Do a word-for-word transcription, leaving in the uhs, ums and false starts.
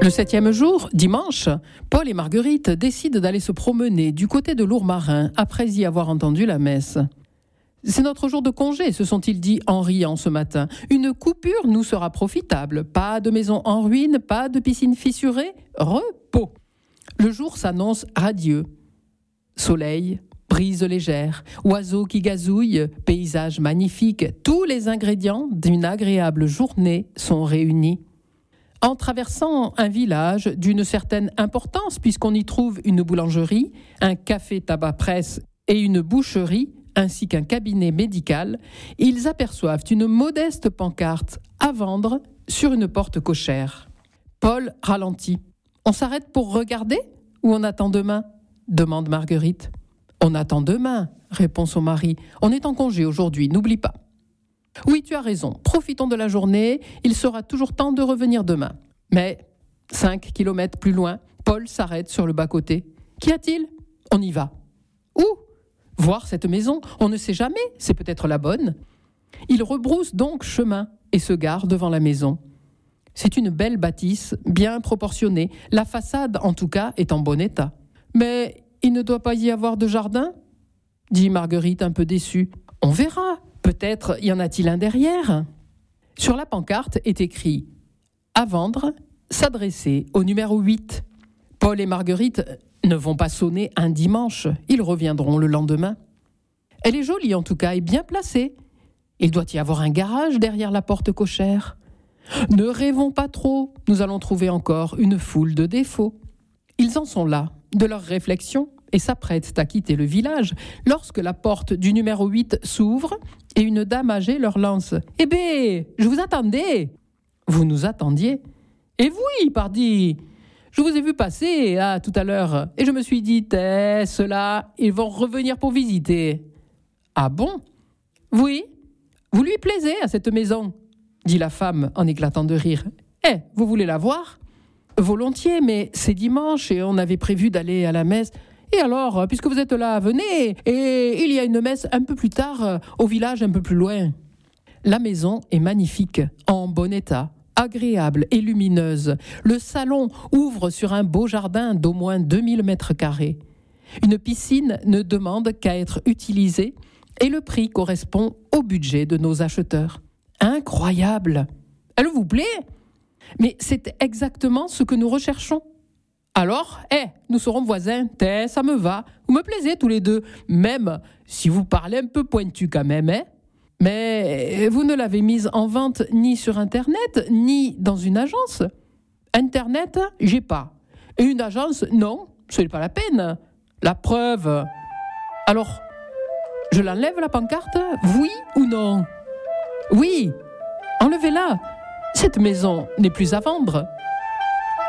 Le septième jour, dimanche, Paul et Marguerite décident d'aller se promener du côté de Lourmarin après y avoir entendu la messe. « C'est notre jour de congé », se sont-ils dit en riant ce matin. « Une coupure nous sera profitable. Pas de maison en ruine, pas de piscine fissurée, repos. » Le jour s'annonce radieux. Soleil, brise légère, oiseaux qui gazouillent, paysage magnifique. Tous les ingrédients d'une agréable journée sont réunis. En traversant un village d'une certaine importance, puisqu'on y trouve une boulangerie, un café-tabac-presse et une boucherie, ainsi qu'un cabinet médical, ils aperçoivent une modeste pancarte à vendre sur une porte cochère. Paul ralentit. « On s'arrête pour regarder ou on attend demain ?» demande Marguerite. « On attend demain », répond son mari. « On est en congé aujourd'hui, n'oublie pas. » « Oui, tu as raison. Profitons de la journée. Il sera toujours temps de revenir demain. » Mais, cinq kilomètres plus loin, Paul s'arrête sur le bas-côté. « Qu'y a-t-il ? On y va. »« Où ? Voir cette maison. On ne sait jamais. C'est peut-être la bonne. » Il rebrousse donc chemin et se gare devant la maison. C'est une belle bâtisse, bien proportionnée. La façade, en tout cas, est en bon état. « Mais il ne doit pas y avoir de jardin ?» dit Marguerite un peu déçue. « On verra. Peut-être y en a-t-il un derrière ?» Sur la pancarte est écrit « À vendre, s'adresser au numéro huit. » Paul et Marguerite ne vont pas sonner un dimanche. Ils reviendront le lendemain. Elle est jolie en tout cas et bien placée. Il doit y avoir un garage derrière la porte cochère. Ne rêvons pas trop, nous allons trouver encore une foule de défauts. Ils en sont là, de leurs réflexions, et s'apprêtent à quitter le village lorsque la porte du numéro huit s'ouvre et une dame âgée leur lance « Eh bien, je vous attendais !»« Vous nous attendiez ?»« Et oui, pardi ! Je vous ai vu passer ah, tout à l'heure et je me suis dit « Eh, ceux-là, ils vont revenir pour visiter. »« Ah bon ? Oui, vous lui plaisez à cette maison ?» dit la femme en éclatant de rire. « Eh, vous voulez la voir ? » ?»« Volontiers, mais c'est dimanche et on avait prévu d'aller à la messe. » Et alors, puisque vous êtes là, venez. Et il y a une messe un peu plus tard, au village un peu plus loin. La maison est magnifique, en bon état, agréable et lumineuse. Le salon ouvre sur un beau jardin d'au moins deux mille mètres carrés. Une piscine ne demande qu'à être utilisée et le prix correspond au budget de nos acheteurs. Incroyable! Elle vous plaît? Mais c'est exactement ce que nous recherchons. Alors, eh, nous serons voisins, t'es, ça me va. Vous me plaisez tous les deux, même si vous parlez un peu pointu quand même, hein. Mais vous ne l'avez mise en vente ni sur Internet, ni dans une agence. Internet, j'ai pas. Et une agence, non, ce n'est pas la peine. La preuve. Alors, je l'enlève la pancarte, oui ou non? Oui, enlevez-la. Cette maison n'est plus à vendre.